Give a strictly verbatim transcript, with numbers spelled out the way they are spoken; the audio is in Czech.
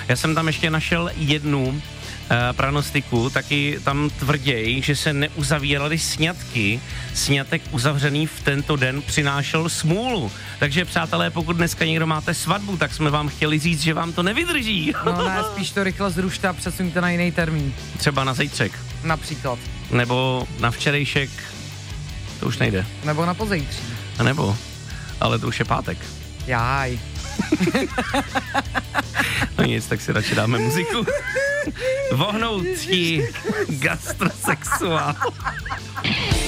Já jsem tam ještě našel jednu uh, pranostiku, taky tam tvrději, že se neuzavíraly sňatky. Sňatek uzavřený v tento den přinášel smůlu. Takže přátelé, pokud dneska někdo máte svatbu, tak jsme vám chtěli říct, že vám to nevydrží. No ne, spíš to rychle zrušte a přesuňte na jiný termín. Třeba na zítřek. Například. Nebo na včerejšek. To už nejde. Nebo na pozejtří. A nebo, ale to už je pátek. Jáj. No nic, tak si radši dáme muziku. Vohnoutí gastrosexuál.